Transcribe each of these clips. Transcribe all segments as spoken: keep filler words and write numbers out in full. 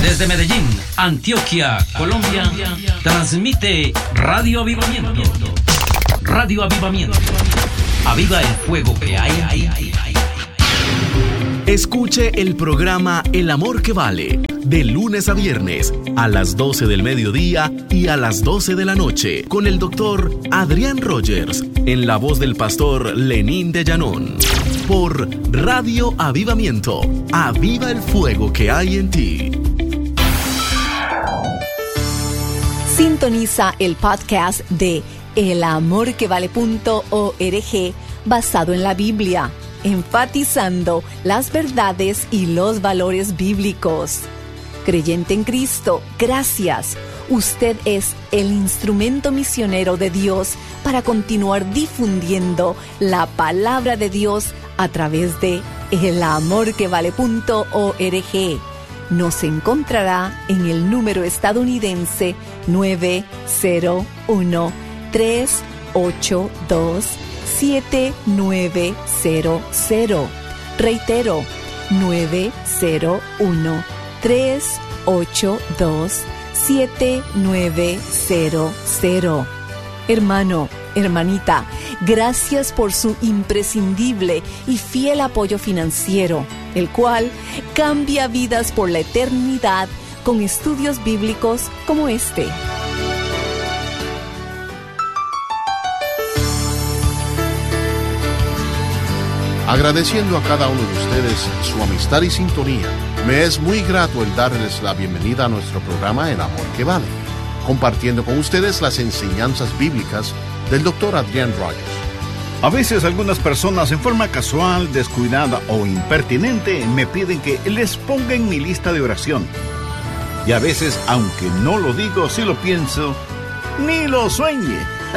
Desde Medellín, Antioquia, Colombia, transmite Radio Avivamiento. Radio Avivamiento. Aviva el fuego que hay ahí. Escuche el programa El Amor que Vale, de lunes a viernes, a las doce del mediodía y a las doce de la noche, con el doctor Adrián Rogers, en la voz del pastor Lenín de Llanón. Por Radio Avivamiento, aviva el fuego que hay en ti. Sintoniza el podcast de el amor que vale punto org basado en la Biblia, enfatizando las verdades y los valores bíblicos. Creyente en Cristo, gracias. Usted es el instrumento misionero de Dios para continuar difundiendo la palabra de Dios a través de el amor que vale punto org. Nos encontrará en el número estadounidense nueve cero uno, tres ocho dos, siete nueve cero cero. Reitero, nueve cero uno, tres ocho dos, siete nueve cero cero. Hermano, hermanita, gracias por su imprescindible y fiel apoyo financiero, el cual cambia vidas por la eternidad con estudios bíblicos como este. Agradeciendo a cada uno de ustedes su amistad y sintonía, me es muy grato el darles la bienvenida a nuestro programa El Amor que Vale, compartiendo con ustedes las enseñanzas bíblicas del doctor Adrián Rogers. A veces algunas personas en forma casual, descuidada o impertinente me piden que les ponga en mi lista de oración. Y a veces, aunque no lo digo, sí lo pienso, ni lo sueñe.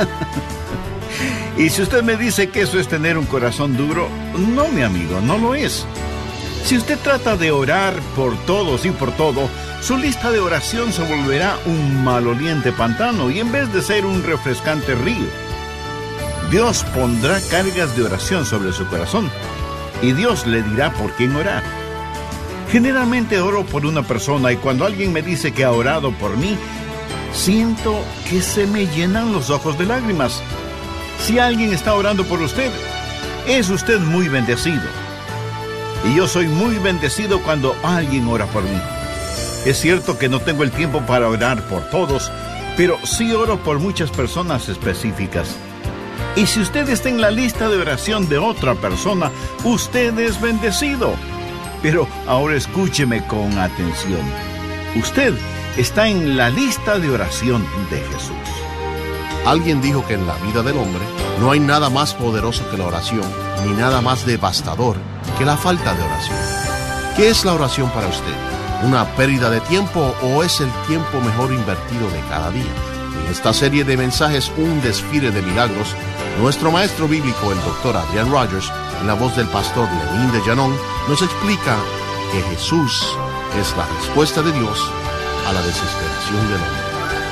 Y si usted me dice que eso es tener un corazón duro, no, mi amigo, no lo es. Si usted trata de orar por todos y por todo, su lista de oración se volverá un maloliente pantano y en vez de ser un refrescante río. Dios pondrá cargas de oración sobre su corazón y Dios le dirá por quién orar. Generalmente oro por una persona y cuando alguien me dice que ha orado por mí, siento que se me llenan los ojos de lágrimas. Si alguien está orando por usted, es usted muy bendecido. Y yo soy muy bendecido cuando alguien ora por mí. Es cierto que no tengo el tiempo para orar por todos, pero sí oro por muchas personas específicas. Y si usted está en la lista de oración de otra persona, usted es bendecido. Pero ahora escúcheme con atención. Usted está en la lista de oración de Jesús. Alguien dijo que en la vida del hombre no hay nada más poderoso que la oración, ni nada más devastador que la falta de oración. ¿Qué es la oración para usted? ¿Una pérdida de tiempo o es el tiempo mejor invertido de cada día? En esta serie de mensajes, un desfile de milagros, nuestro maestro bíblico, el doctor Adrián Rogers, en la voz del pastor Lenín de Llanón, nos explica que Jesús es la respuesta de Dios a la desesperación del hombre.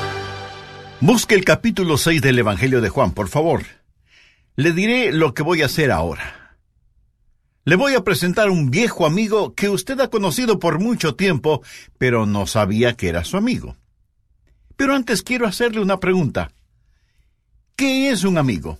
Busque el capítulo seis del Evangelio de Juan, por favor. Le diré lo que voy a hacer ahora. Le voy a presentar un viejo amigo que usted ha conocido por mucho tiempo, pero no sabía que era su amigo. Pero antes quiero hacerle una pregunta. ¿Qué es un amigo?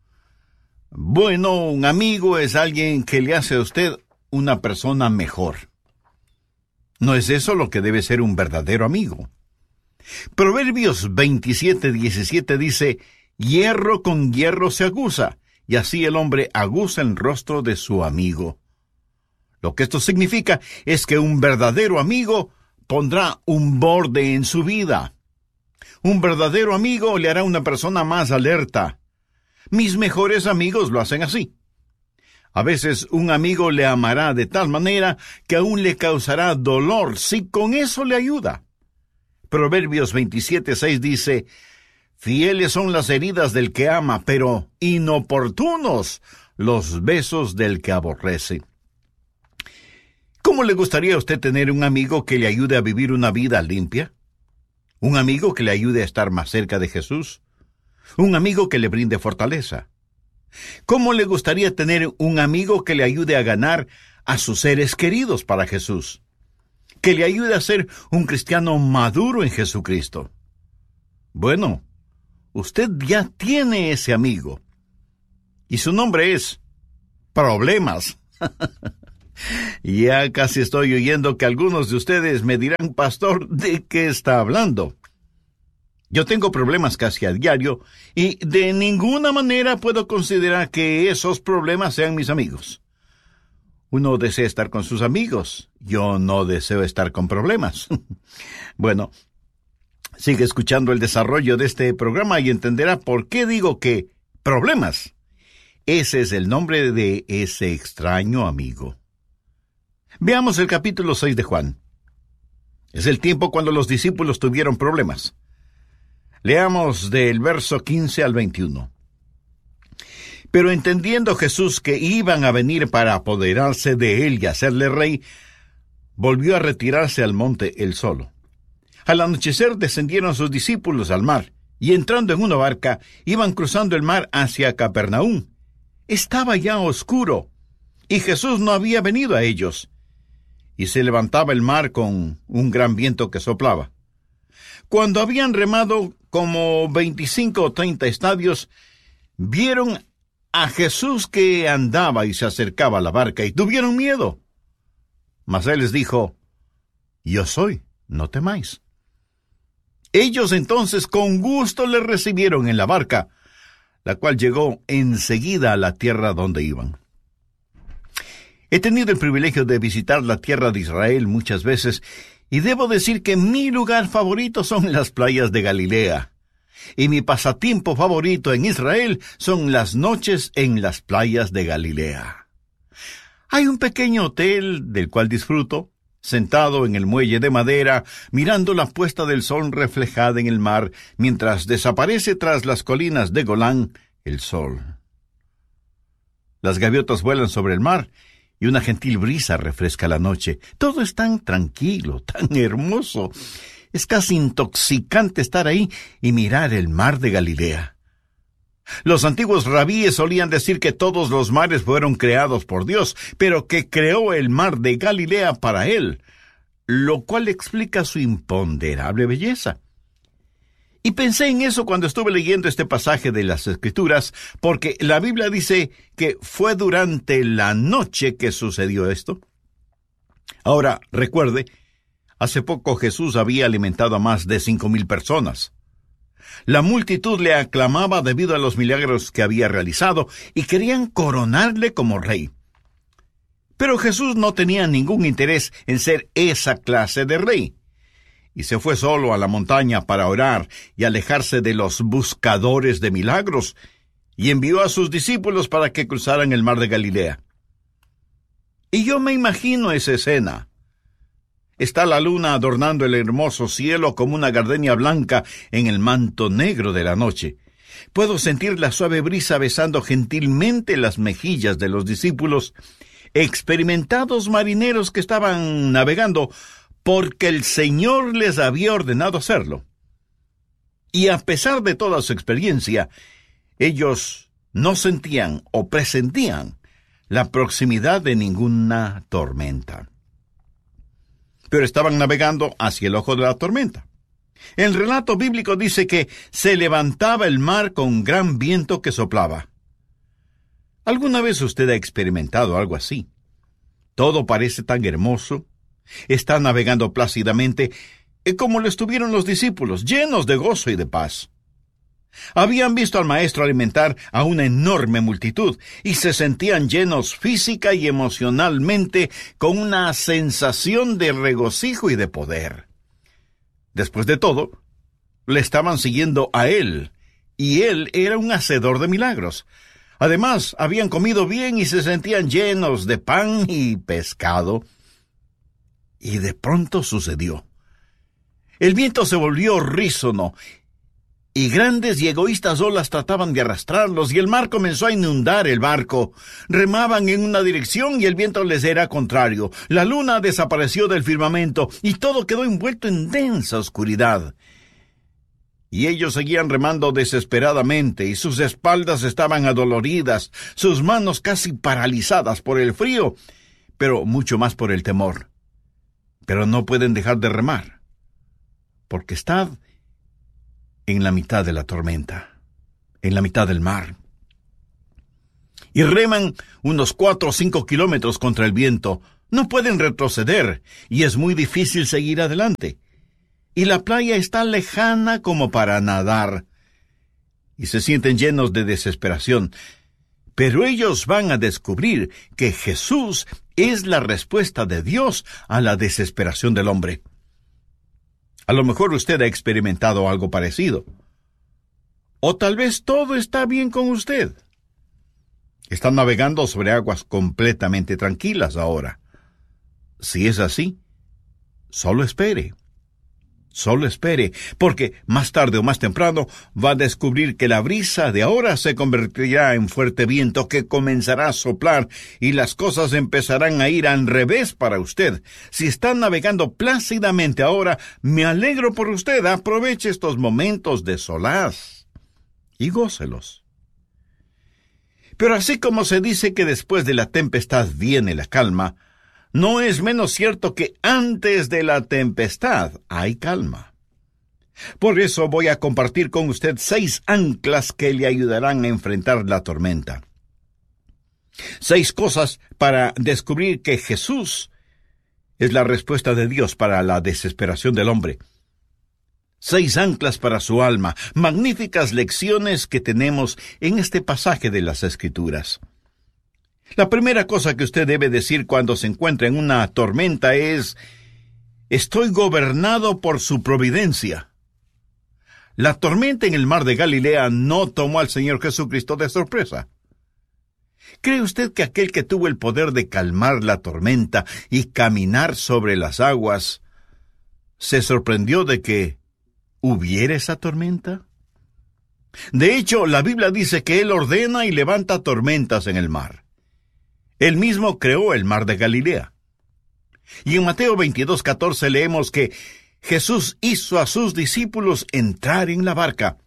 Bueno, un amigo es alguien que le hace a usted una persona mejor. ¿No es eso lo que debe ser un verdadero amigo? Proverbios veintisiete diecisiete dice, hierro con hierro se aguza, y así el hombre aguza el rostro de su amigo. Lo que esto significa es que un verdadero amigo pondrá un borde en su vida. Un verdadero amigo le hará una persona más alerta. Mis mejores amigos lo hacen así. A veces un amigo le amará de tal manera que aún le causará dolor si con eso le ayuda. Proverbios veintisiete seis dice, fieles son las heridas del que ama, pero inoportunos los besos del que aborrece. ¿Cómo le gustaría a usted tener un amigo que le ayude a vivir una vida limpia? ¿Un amigo que le ayude a estar más cerca de Jesús? ¿Un amigo que le brinde fortaleza? ¿Cómo le gustaría tener un amigo que le ayude a ganar a sus seres queridos para Jesús? que le ayude a ser un cristiano maduro en Jesucristo. Bueno, usted ya tiene ese amigo. Y su nombre es Problemas. Ya casi estoy oyendo que algunos de ustedes me dirán, pastor, ¿de qué está hablando? Yo tengo problemas casi a diario y de ninguna manera puedo considerar que esos problemas sean mis amigos. Uno desea estar con sus amigos. Yo no deseo estar con problemas. Bueno, sigue escuchando el desarrollo de este programa y entenderá por qué digo que problemas. Ese es el nombre de ese extraño amigo. Veamos el capítulo seis de Juan. Es el tiempo cuando los discípulos tuvieron problemas. Leamos del verso quince al veintiuno. Pero entendiendo Jesús que iban a venir para apoderarse de él y hacerle rey, volvió a retirarse al monte él solo. Al anochecer descendieron sus discípulos al mar, y entrando en una barca, iban cruzando el mar hacia Capernaum. Estaba ya oscuro, y Jesús no había venido a ellos. Y se levantaba el mar con un gran viento que soplaba. Cuando habían remado como veinticinco o treinta estadios, vieron a Jesús que andaba y se acercaba a la barca, y tuvieron miedo. Mas él les dijo, yo soy, no temáis. Ellos entonces con gusto le recibieron en la barca, la cual llegó enseguida a la tierra donde iban. He tenido el privilegio de visitar la tierra de Israel muchas veces, y debo decir que mi lugar favorito son las playas de Galilea. Y mi pasatiempo favorito en Israel son las noches en las playas de Galilea. Hay un pequeño hotel del cual disfruto, sentado en el muelle de madera, mirando la puesta del sol reflejada en el mar, mientras desaparece tras las colinas de Golán el sol. Las gaviotas vuelan sobre el mar, y una gentil brisa refresca la noche. Todo es tan tranquilo, tan hermoso. Es casi intoxicante estar ahí y mirar el mar de Galilea. Los antiguos rabíes solían decir que todos los mares fueron creados por Dios, pero que creó el mar de Galilea para él, lo cual explica su imponderable belleza. Y pensé en eso cuando estuve leyendo este pasaje de las Escrituras, porque la Biblia dice que fue durante la noche que sucedió esto. Ahora, recuerde, hace poco Jesús había alimentado a más de cinco mil personas. La multitud le aclamaba debido a los milagros que había realizado y querían coronarle como rey. Pero Jesús no tenía ningún interés en ser esa clase de rey, y se fue solo a la montaña para orar y alejarse de los buscadores de milagros, y envió a sus discípulos para que cruzaran el mar de Galilea. Y yo me imagino esa escena. Está la luna adornando el hermoso cielo como una gardenia blanca en el manto negro de la noche. Puedo sentir la suave brisa besando gentilmente las mejillas de los discípulos, experimentados marineros que estaban navegando porque el Señor les había ordenado hacerlo. Y a pesar de toda su experiencia, ellos no sentían o presentían la proximidad de ninguna tormenta. Pero estaban navegando hacia el ojo de la tormenta. El relato bíblico dice que se levantaba el mar con gran viento que soplaba. ¿Alguna vez usted ha experimentado algo así? Todo parece tan hermoso. Está navegando plácidamente, como lo estuvieron los discípulos, llenos de gozo y de paz. Habían visto al Maestro alimentar a una enorme multitud y se sentían llenos física y emocionalmente con una sensación de regocijo y de poder. Después de todo, le estaban siguiendo a él, y él era un hacedor de milagros. Además, habían comido bien y se sentían llenos de pan y pescado. Y de pronto sucedió. El viento se volvió rízono, y grandes y egoístas olas trataban de arrastrarlos, y el mar comenzó a inundar el barco. Remaban en una dirección y el viento les era contrario. La luna desapareció del firmamento, y todo quedó envuelto en densa oscuridad. Y ellos seguían remando desesperadamente, y sus espaldas estaban adoloridas, sus manos casi paralizadas por el frío, pero mucho más por el temor. pero no pueden dejar de remar, porque están en la mitad de la tormenta, en la mitad del mar. Y reman unos cuatro o cinco kilómetros contra el viento. No pueden retroceder, y es muy difícil seguir adelante. Y la playa está lejana como para nadar, y se sienten llenos de desesperación. Pero ellos van a descubrir que Jesús es la respuesta de Dios a la desesperación del hombre. A lo mejor usted ha experimentado algo parecido. O tal vez todo está bien con usted. Está navegando sobre aguas completamente tranquilas ahora. Si es así, solo espere. Solo espere, porque más tarde o más temprano va a descubrir que la brisa de ahora se convertirá en fuerte viento que comenzará a soplar y las cosas empezarán a ir al revés para usted. Si está navegando plácidamente ahora, me alegro por usted. Aproveche estos momentos de solaz y gócelos. Pero así como se dice que después de la tempestad viene la calma, no es menos cierto que antes de la tempestad hay calma. Por eso voy a compartir con usted seis anclas que le ayudarán a enfrentar la tormenta. Seis cosas para descubrir que Jesús es la respuesta de Dios para la desesperación del hombre. Seis anclas para su alma, magníficas lecciones que tenemos en este pasaje de las Escrituras. La primera cosa que usted debe decir cuando se encuentra en una tormenta es: estoy gobernado por su providencia. La tormenta en el mar de Galilea no tomó al Señor Jesucristo de sorpresa. ¿Cree usted que aquel que tuvo el poder de calmar la tormenta y caminar sobre las aguas se sorprendió de que hubiera esa tormenta? De hecho, la Biblia dice que Él ordena y levanta tormentas en el mar. Él mismo creó el mar de Galilea. Y en Mateo veintidós, catorce leemos que Jesús hizo a sus discípulos entrar en la barca.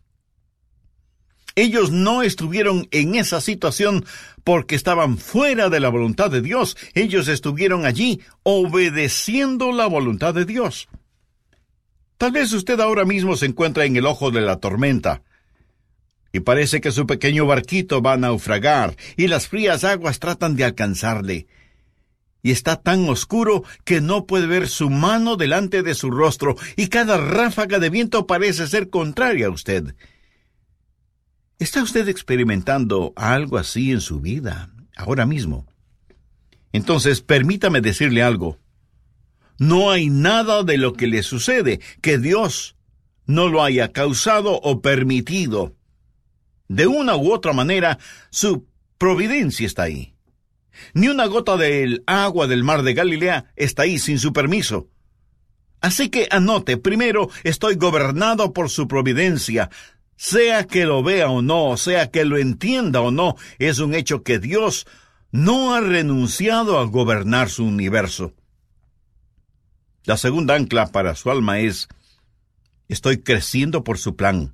Ellos no estuvieron en esa situación porque estaban fuera de la voluntad de Dios. Ellos estuvieron allí obedeciendo la voluntad de Dios. Tal vez usted ahora mismo se encuentra en el ojo de la tormenta y parece que su pequeño barquito va a naufragar y las frías aguas tratan de alcanzarle. Y está tan oscuro que no puede ver su mano delante de su rostro y cada ráfaga de viento parece ser contraria a usted. ¿Está usted experimentando algo así en su vida ahora mismo? Entonces, permítame decirle algo. No hay nada de lo que le sucede que Dios no lo haya causado o permitido. De una u otra manera, su providencia está ahí. Ni una gota del agua del mar de Galilea está ahí sin su permiso. Así que anote, primero, estoy gobernado por su providencia. Sea que lo vea o no, sea que lo entienda o no, es un hecho que Dios no ha renunciado a gobernar su universo. La segunda ancla para su alma es: estoy creciendo por su plan.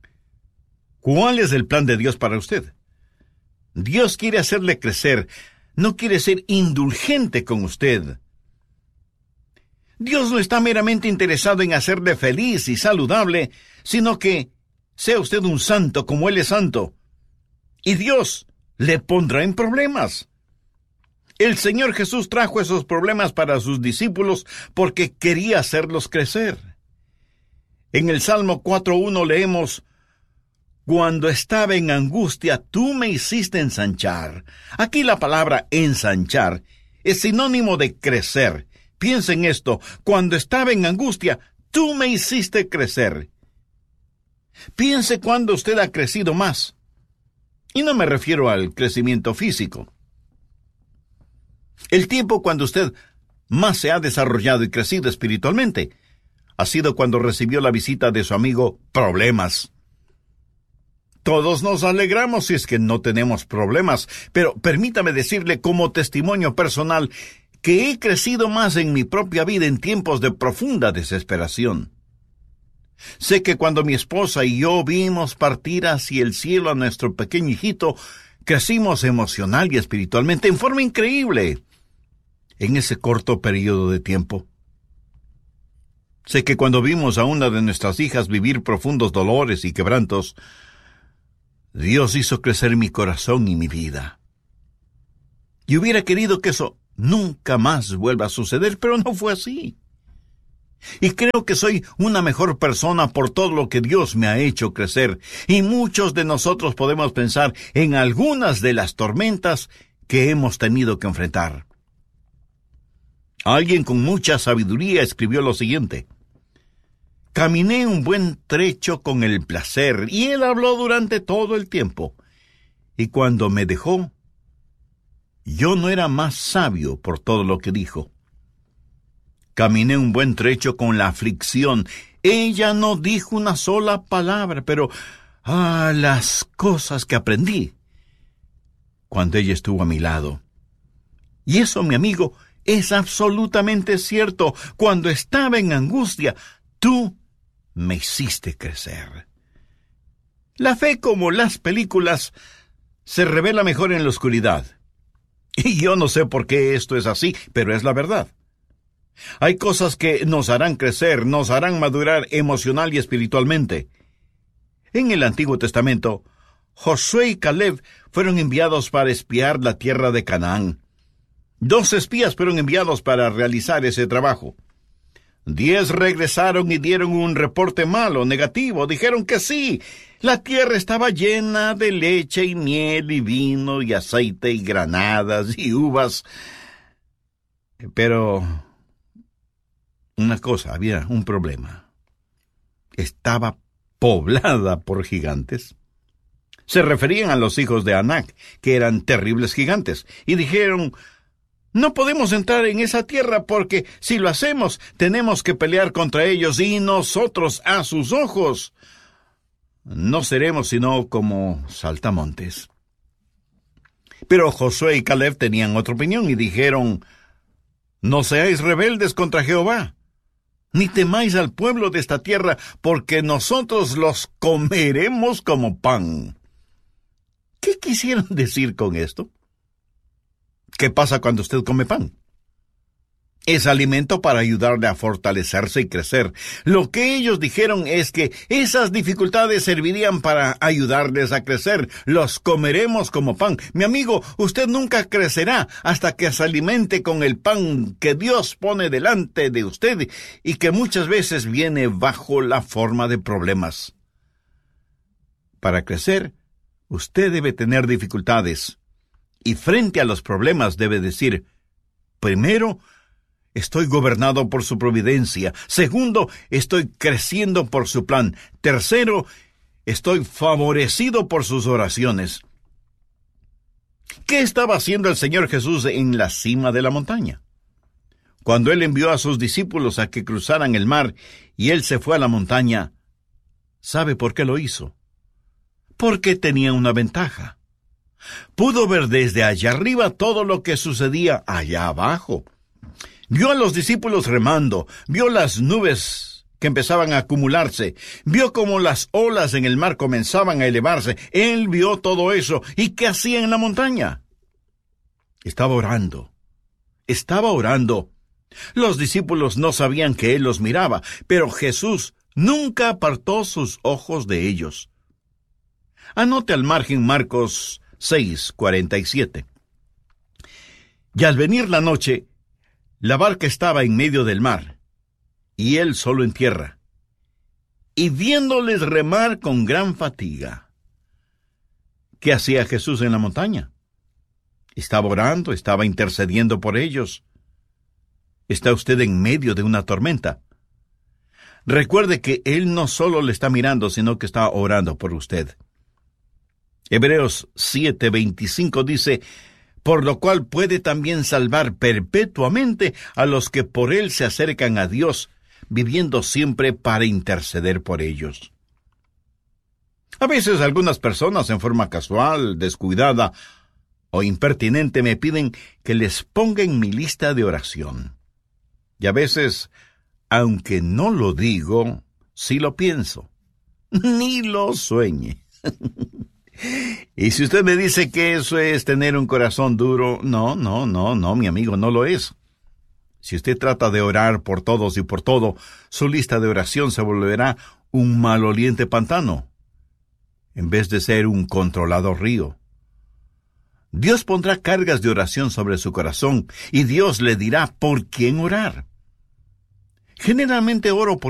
¿Cuál es el plan de Dios para usted? Dios quiere hacerle crecer, no quiere ser indulgente con usted. Dios no está meramente interesado en hacerle feliz y saludable, sino que sea usted un santo como Él es santo. Y Dios le pondrá en problemas. El Señor Jesús trajo esos problemas para sus discípulos porque quería hacerlos crecer. En el Salmo cuatro uno leemos: cuando estaba en angustia, tú me hiciste ensanchar. Aquí la palabra ensanchar es sinónimo de crecer. Piensa en esto: cuando estaba en angustia, tú me hiciste crecer. Piense cuando usted ha crecido más. Y no me refiero al crecimiento físico. El tiempo cuando usted más se ha desarrollado y crecido espiritualmente ha sido cuando recibió la visita de su amigo Problemas. Todos nos alegramos si es que no tenemos problemas, pero permítame decirle como testimonio personal que he crecido más en mi propia vida en tiempos de profunda desesperación. Sé que cuando mi esposa y yo vimos partir hacia el cielo a nuestro pequeño hijito, crecimos emocional y espiritualmente en forma increíble en ese corto periodo de tiempo. Sé que cuando vimos a una de nuestras hijas vivir profundos dolores y quebrantos, Dios hizo crecer mi corazón y mi vida. Y hubiera querido que eso nunca más vuelva a suceder, pero no fue así. Y creo que soy una mejor persona por todo lo que Dios me ha hecho crecer. Y muchos de nosotros podemos pensar en algunas de las tormentas que hemos tenido que enfrentar. Alguien con mucha sabiduría escribió lo siguiente: caminé un buen trecho con el placer, y él habló durante todo el tiempo. Y cuando me dejó, yo no era más sabio por todo lo que dijo. Caminé un buen trecho con la aflicción. Ella no dijo una sola palabra, pero ah, las cosas que aprendí cuando ella estuvo a mi lado. Y eso, mi amigo, es absolutamente cierto. Cuando estaba en angustia, tú me hiciste crecer. La fe, como las películas, se revela mejor en la oscuridad. Y yo no sé por qué esto es así, pero es la verdad. Hay cosas que nos harán crecer, nos harán madurar emocional y espiritualmente. En el Antiguo Testamento, Josué y Caleb fueron enviados para espiar la tierra de Canaán. Dos espías fueron enviados para realizar ese trabajo. Diez regresaron y dieron un reporte malo, negativo. Dijeron que sí, la tierra estaba llena de leche y miel y vino y aceite y granadas y uvas. Pero una cosa, había un problema. Estaba poblada por gigantes. Se referían a los hijos de Anac, que eran terribles gigantes, y dijeron: no podemos entrar en esa tierra porque si lo hacemos, tenemos que pelear contra ellos, y nosotros, a sus ojos, no seremos sino como saltamontes. Pero Josué y Caleb tenían otra opinión y dijeron: no seáis rebeldes contra Jehová, ni temáis al pueblo de esta tierra, porque nosotros los comeremos como pan. ¿Qué quisieron decir con esto? ¿Qué pasa cuando usted come pan? Es alimento para ayudarle a fortalecerse y crecer. Lo que ellos dijeron es que esas dificultades servirían para ayudarles a crecer. Los comeremos como pan. Mi amigo, usted nunca crecerá hasta que se alimente con el pan que Dios pone delante de usted y que muchas veces viene bajo la forma de problemas. Para crecer, usted debe tener dificultades. Y frente a los problemas debe decir: primero, estoy gobernado por su providencia. Segundo, estoy creciendo por su plan. Tercero, estoy favorecido por sus oraciones. ¿Qué estaba haciendo el Señor Jesús en la cima de la montaña? Cuando Él envió a sus discípulos a que cruzaran el mar y Él se fue a la montaña, ¿sabe por qué lo hizo? Porque tenía una ventaja. Pudo ver desde allá arriba todo lo que sucedía allá abajo. Vio a los discípulos remando, vio las nubes que empezaban a acumularse, vio cómo las olas en el mar comenzaban a elevarse. Él vio todo eso. ¿Y qué hacía en la montaña? Estaba orando. Estaba orando. Los discípulos no sabían que Él los miraba, pero Jesús nunca apartó sus ojos de ellos. Anote al margen Marcos seis, cuarenta y siete. Y al venir la noche, la barca estaba en medio del mar, y él solo en tierra, y viéndoles remar con gran fatiga. ¿Qué hacía Jesús en la montaña? Estaba orando, estaba intercediendo por ellos. ¿Está usted en medio de una tormenta? Recuerde que Él no solo le está mirando, sino que está orando por usted. Hebreos siete, veinticinco dice: por lo cual puede también salvar perpetuamente a los que por Él se acercan a Dios, viviendo siempre para interceder por ellos. A veces algunas personas, en forma casual, descuidada o impertinente, me piden que les ponga en mi lista de oración. Y a veces, aunque no lo digo, sí lo pienso. Ni lo sueñe. Y si usted me dice que eso es tener un corazón duro, no, no, no, no, mi amigo, no lo es. Si usted trata de orar por todos y por todo, su lista de oración se volverá un maloliente pantano, en vez de ser un controlado río. Dios pondrá cargas de oración sobre su corazón, y Dios le dirá por quién orar. Generalmente oro por